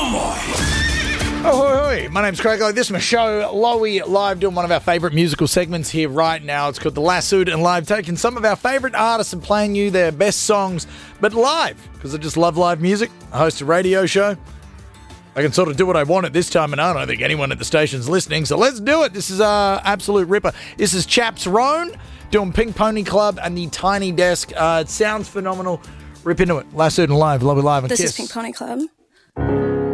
Ahoy. My name's Craig. This is my show, Lowy Live, doing one of our favourite musical segments here right now. It's called The Lassoed and Live, taking some of our favourite artists and playing you their best songs, but live, because I just love live music. I host a radio show. I can sort of do what I want at this time, and I don't think anyone at the station's listening, so let's do it. This is absolute ripper. This is Chaps Roan doing Pink Pony Club and the Tiny Desk. It sounds phenomenal. Rip into it. Lassoed and Live, Lowy Live, and This Kiss. is Pink Pony Club.